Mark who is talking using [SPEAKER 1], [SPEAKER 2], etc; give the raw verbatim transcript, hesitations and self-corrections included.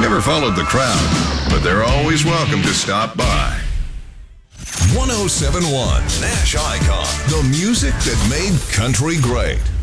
[SPEAKER 1] never followed the crowd, but they're always welcome to stop by. one oh seven point one Nash Icon, the music that made country great.